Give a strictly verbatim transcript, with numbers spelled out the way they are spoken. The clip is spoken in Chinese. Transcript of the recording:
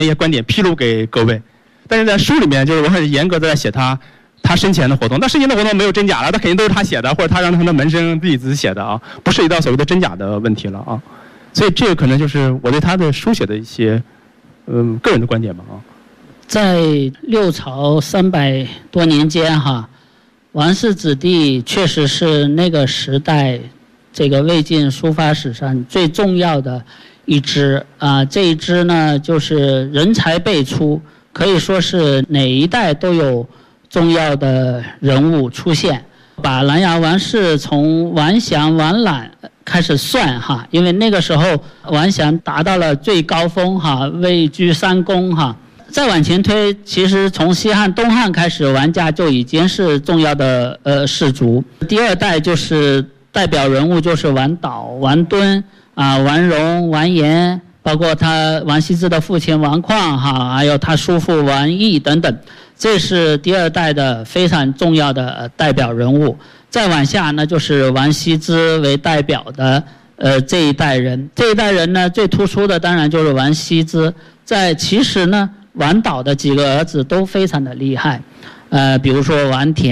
一些观点披露给各位。但是在书里面，就是我很严格的在写他他生前的活动，但生前的活动没有真假了，他肯定都是他写的，或者他让他的门生自己自己写的啊，不涉及到所谓的真假的问题了啊。所以这个可能就是我对他的书写的一些嗯个人的观点吧啊。 在六朝三百多年间哈，王氏子弟确实是那个时代这个魏晋书法史上最重要的一支啊。这一支呢，就是人才辈出，可以说是哪一代都有重要的人物出现。把琅琊王氏从王祥、王览开始算哈，因为那个时候王祥达到了最高峰哈，位居三公哈。再往前推，其实从西汉、东汉开始，王家就已经是重要的呃氏族。第二代就是代表人物就是王导、王敦啊、王戎、王延，包括他王羲之的父亲王旷哈，还有他叔父王逸等等，这是第二代的非常重要的代表人物。再往下呢，就是王羲之为代表的呃这一代人。这一代人呢，最突出的当然就是王羲之。在其实呢，王导的几个儿子都非常的厉害，呃，比如说王恬。